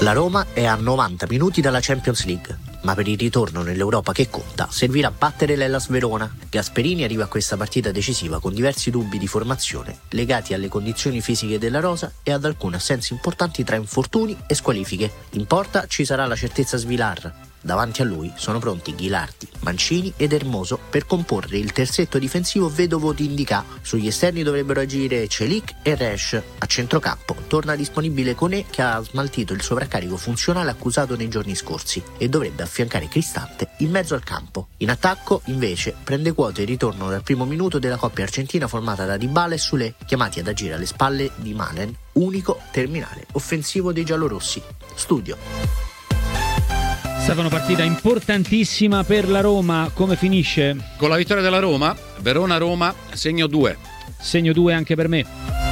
La Roma è a 90 minuti dalla Champions League, ma per il ritorno nell'Europa che conta servirà battere l'Hellas Verona. Gasperini arriva a questa partita decisiva con diversi dubbi di formazione legati alle condizioni fisiche della rosa e ad alcune assenze importanti tra infortuni e squalifiche. In porta ci sarà la certezza Svilar. Davanti a lui sono pronti Ghilardi, Mancini ed Hermoso per comporre il terzetto difensivo vedovo di Indicà. Sugli esterni dovrebbero agire Celik e Resch. A centrocampo torna disponibile Koné, che ha smaltito il sovraccarico funzionale accusato nei giorni scorsi e dovrebbe affiancare Cristante in mezzo al campo. In attacco, invece, prende quota il ritorno dal primo minuto della coppia argentina formata da Dybala e Soulé, chiamati ad agire alle spalle di Malen, unico terminale offensivo dei giallorossi. Studio. Stefano, partita importantissima per la Roma, come finisce? Con la vittoria della Roma, Verona-Roma, segno 2. Segno 2 anche per me.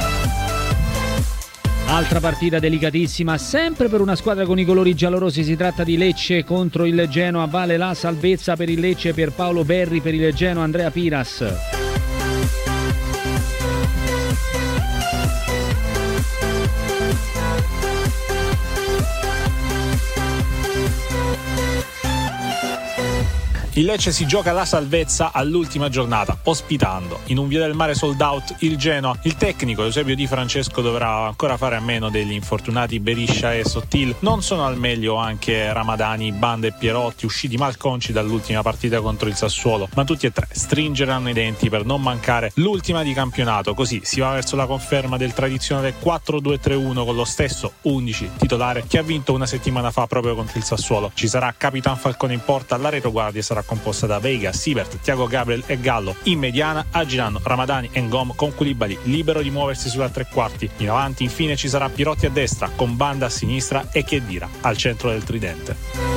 Altra partita delicatissima, sempre per una squadra con i colori giallorossi, si tratta di Lecce contro il Genoa, vale la salvezza per il Lecce, per Paolo Berri, per il Genoa Andrea Piras. Il Lecce si gioca la salvezza all'ultima giornata, ospitando in un Via del Mare sold out il Genoa. Il tecnico Eusebio Di Francesco dovrà ancora fare a meno degli infortunati Beriscia e Sottil. Non sono al meglio anche Ramadani, Banda e Pierotti, usciti malconci dall'ultima partita contro il Sassuolo, ma tutti e tre stringeranno i denti per non mancare l'ultima di campionato. Così si va verso la conferma del tradizionale 4-2-3-1 con lo stesso 11 titolare che ha vinto una settimana fa proprio contro il Sassuolo. Ci sarà Capitan Falcone in porta, la retroguardia sarà composta da Veiga, Sivert, Thiago Gabriel e Gallo. In mediana agiranno Ramadani e Ngom con Koulibaly libero di muoversi sulla tre quarti. In avanti infine ci sarà Pirotti a destra con Banda a sinistra e Khedira al centro del tridente.